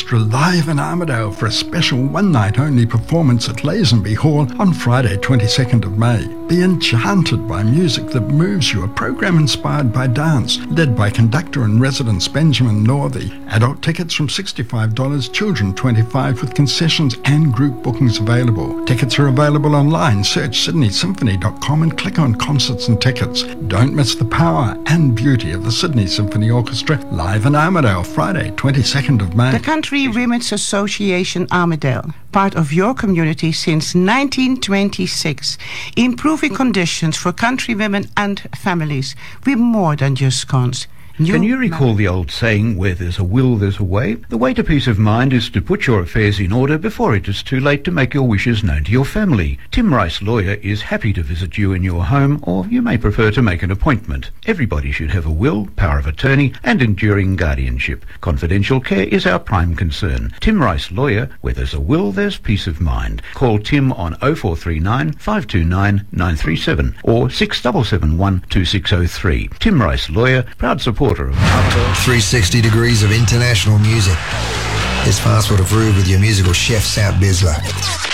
Orchestra live in Armidale for a special one-night-only performance at Lazenby Hall on Friday, 22nd of May. Be enchanted by music that moves you, a program inspired by dance, led by conductor in residence Benjamin Northey. Adult tickets from $65, children $25, with concessions and group bookings available. Tickets are available online. Search sydneysymphony.com and click on Concerts and Tickets. Don't miss the power and beauty of the Sydney Symphony Orchestra live in Armidale, Friday, 22nd of May. The Country Women's Association Armidale, part of your community since 1926, improving conditions for country women and families. We're more than just scones. Can you recall the old saying, where there's a will, there's a way? The way to peace of mind is to put your affairs in order before it is too late to make your wishes known to your family. Tim Rice Lawyer is happy to visit you in your home, or you may prefer to make an appointment. Everybody should have a will, power of attorney, and enduring guardianship. Confidential care is our prime concern. Tim Rice Lawyer, where there's a will, there's peace of mind. Call Tim on 0439 529 937 or 6771 2603. Tim Rice Lawyer, proud supporter of 360 degrees of international music. It's Fast Food Approved with your musical chef, Sam Bisler.